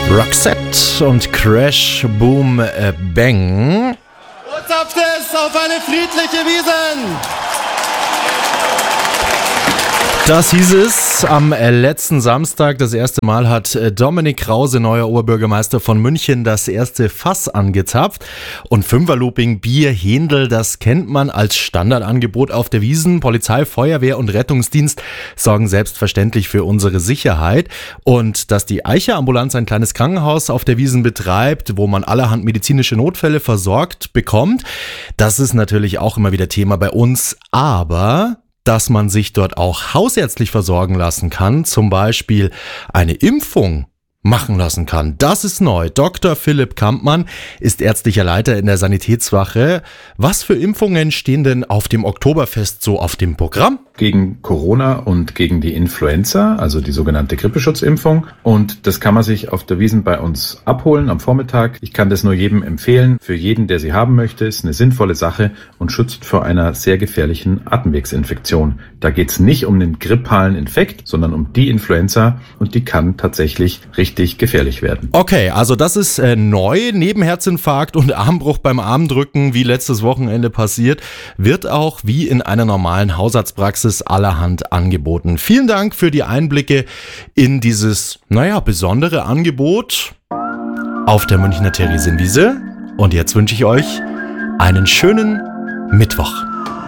Roxette und Crash Boom Bang. Zapft es auf eine friedliche Wiesn! Das hieß es am letzten Samstag. Das erste Mal hat Dominik Krause, neuer Oberbürgermeister von München, das erste Fass angezapft. Und Fünferlooping, Bier, Händel, das kennt man als Standardangebot auf der Wiesn. Polizei, Feuerwehr und Rettungsdienst sorgen selbstverständlich für unsere Sicherheit. Und dass die Eicher-Ambulanz ein kleines Krankenhaus auf der Wiesn betreibt, wo man allerhand medizinische Notfälle versorgt bekommt, das ist natürlich auch immer wieder Thema bei uns. Aber dass man sich dort auch hausärztlich versorgen lassen kann, zum Beispiel eine Impfung machen lassen kann. Das ist neu. Dr. Philipp Kampmann ist ärztlicher Leiter in der Sanitätswache. Was für Impfungen stehen denn auf dem Oktoberfest so auf dem Programm? Gegen Corona und gegen die Influenza, also die sogenannte Grippeschutzimpfung. Und das kann man sich auf der Wiesn bei uns abholen am Vormittag. Ich kann das nur jedem empfehlen. Für jeden, der sie haben möchte, ist eine sinnvolle Sache und schützt vor einer sehr gefährlichen Atemwegsinfektion. Da geht es nicht um den grippalen Infekt, sondern um die Influenza und die kann tatsächlich richtig gefährlich werden. Okay, also das ist neu. Neben Herzinfarkt und Armbruch beim Armdrücken, wie letztes Wochenende passiert, wird auch wie in einer normalen Hausarztpraxis allerhand angeboten. Vielen Dank für die Einblicke in dieses, besondere Angebot auf der Münchner Theresienwiese. Und jetzt wünsche ich euch einen schönen Mittwoch.